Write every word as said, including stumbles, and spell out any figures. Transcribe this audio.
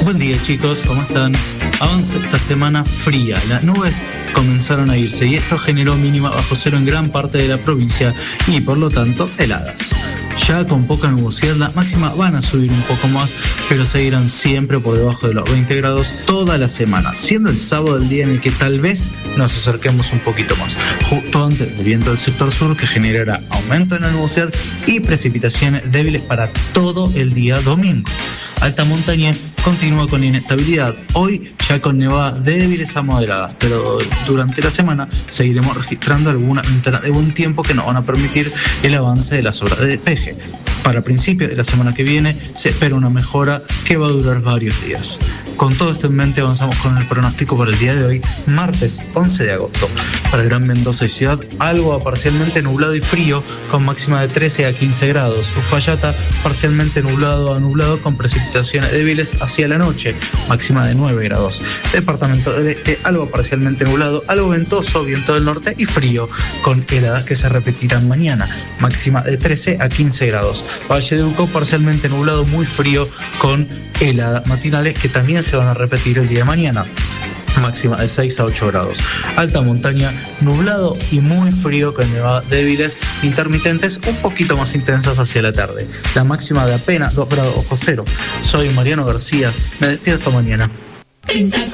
Buen día, chicos, ¿cómo están? Avanza esta semana fría, las nubes comenzaron a irse y esto generó mínima bajo cero en gran parte de la provincia y por lo tanto heladas. Ya con poca nubosidad, la máxima van a subir un poco más, pero seguirán siempre por debajo de los veinte grados toda la semana, siendo el sábado el día en el que tal vez nos acerquemos un poquito más, justo antes del viento del sector sur que generará aumento en la nubosidad y precipitaciones débiles para todo el día domingo. Alta montaña continúa con inestabilidad, hoy ya con nevadas débiles a moderadas, pero durante la semana seguiremos registrando algunas ventanas de buen tiempo que nos van a permitir el avance de las obras de despeje. Para principios de la semana que viene se espera una mejora que va a durar varios días. Con todo esto en mente avanzamos con el pronóstico para el día de hoy, martes once de agosto. Para el Gran Mendoza y Ciudad, algo parcialmente nublado y frío, con máxima de trece a quince grados. Uspallata, parcialmente nublado a nublado, con precipitaciones débiles hacia la noche, máxima de nueve grados. Departamento del Este, algo parcialmente nublado, algo ventoso, viento del norte y frío, con heladas que se repetirán mañana, máxima de trece a quince grados. Valle de Uco, parcialmente nublado, muy frío, con heladas matinales que también se van a repetir el día de mañana, máxima de seis a ocho grados. Alta montaña, nublado y muy frío con nevadas débiles, intermitentes, un poquito más intensas hacia la tarde. La máxima de apenas dos grados bajo cero. Soy Mariano García, me despido hasta mañana.